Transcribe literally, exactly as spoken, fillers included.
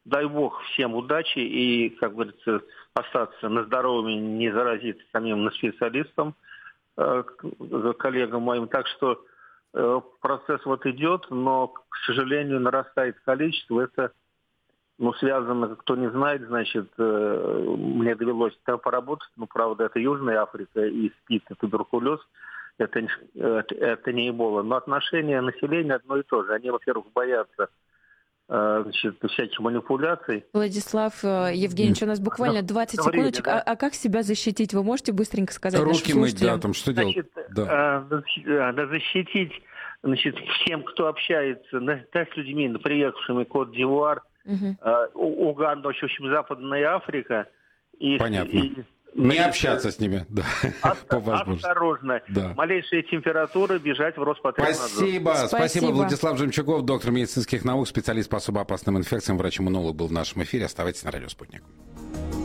дай бог всем удачи и, как говорится, остаться на здоровье, не заразиться самим специалистам, э, коллегам моим. Так что э, процесс вот идет, но, к сожалению, нарастает количество. Это, ну, связано, кто не знает, значит, э, мне довелось там поработать, ну, правда, это Южная Африка, и СПИД, и туберкулез, это, это, это не Эбола. Но отношение населения одно и то же. Они, во-первых, боятся, значит, всяких манипуляций. Владислав Евгеньевич, у нас буквально двадцать секундочек. Да? А, а как себя защитить? Вы можете быстренько сказать Руки мыть, да, там что значит, делать? Да. Надо защитить, значит, всем, кто общается, да, с людьми, приехавшими в Кот-д'Ивуар, угу. Уганда, в общем, Западная Африка. И, Понятно. И, не общаться с ними, да. Осторожно. Да. Малейшая температура, бежать в Роспотребнадзор. Спасибо. Спасибо. Спасибо. Владислав Жемчугов, доктор медицинских наук, специалист по особо опасным инфекциям, врач-иммунолог был в нашем эфире. Оставайтесь на радио «Спутник».